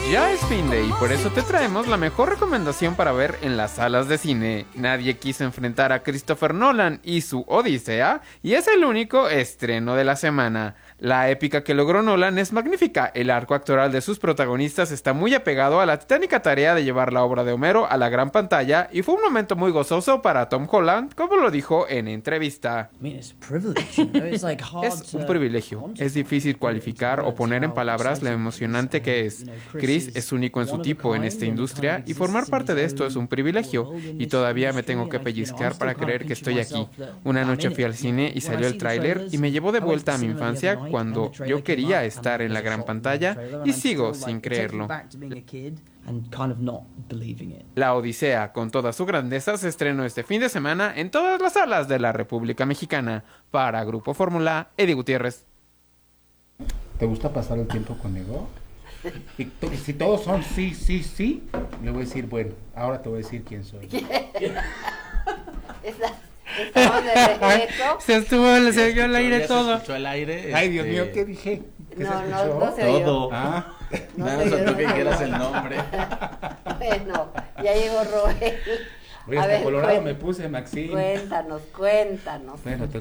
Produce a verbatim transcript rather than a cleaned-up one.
Ya es fin de y por eso te traemos la mejor recomendación para ver en las salas de cine. Nadie quiso enfrentar a Christopher Nolan y su Odisea, y es el único estreno de la semana. La épica que logró Nolan es magnífica. El arco actoral de sus protagonistas está muy apegado a la titánica tarea de llevar la obra de Homero a la gran pantalla, y fue un momento muy gozoso para Tom Holland, como lo dijo en entrevista. Es un privilegio. Es difícil cualificar o poner en palabras lo emocionante que es. Chris es único en su tipo en esta industria, y formar parte de esto es un privilegio, y todavía me tengo que pellizcar para creer que estoy aquí. Una noche fui al cine y salió el tráiler y me llevó de vuelta a mi infancia cuando yo quería estar en la gran pantalla, y sigo sin creerlo. La Odisea, con toda su grandeza, se estrenó este fin de semana en todas las salas de la República Mexicana. Para Grupo Fórmula, Eddie Gutiérrez. ¿Te gusta pasar el tiempo conmigo? Y to- si todos son sí, sí, sí, le voy a decir, bueno, ahora te voy a decir quién soy. Estamos de regreso. Se estuvo, se vio al aire Ya todo. Se escuchó al aire. Ay, Dios este, mío, ¿qué dije? ¿Qué No, se no, escuchó? no se oyó. Todo. Ah, No Nada se más oyó, faltó no que se quieras oyó. el nombre. Bueno, ya llegó Roel. oye, A hasta ver, colorado cuen- me puse, Maxine. Cuéntanos, cuéntanos. Bueno, te